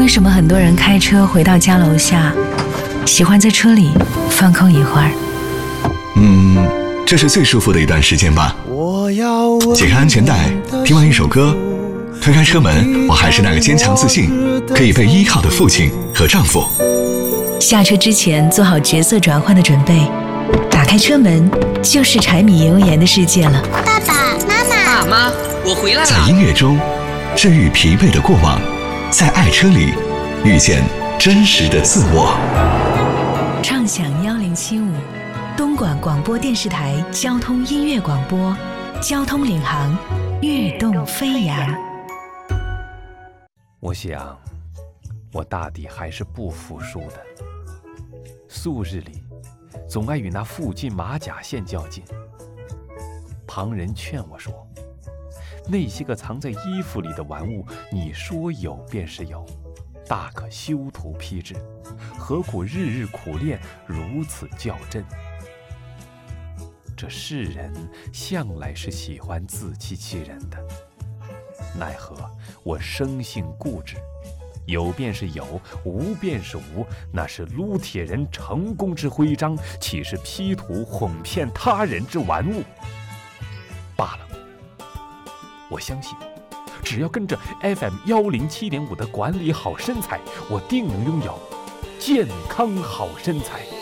什么很多人开车回到家楼下，喜欢在车里放空一会儿？ 这是最舒服的一段时间吧。解开安全带，听完一首歌，推开车门，我还是那个坚强自信、可以被依靠的父亲和丈夫。 下车之前做好角色转换的准备，打开车门就是柴米油盐的世界了。 爸爸妈妈， 爸妈，我回来了。 在音乐中治愈疲惫的过往，在爱车里遇见真实的自我。 畅享1075，东莞广播电视台交通音乐广播，交通领航，跃动飞扬。 我想，我大抵还是不服输的。素日里，总爱与那附近马甲线较劲。旁人劝我说，那些个藏在衣服里的玩物，你说有便是有，大可修图批制，何苦日日苦练，如此较真？这世人向来是喜欢自欺欺人的，奈何我生性固执，有便是有，无便是无，那是撸铁人成功之徽章，岂是 P 图哄骗他人之玩物罢了。我相信，只要跟着 FM 107.5的管理好身材，我定能拥有健康好身材。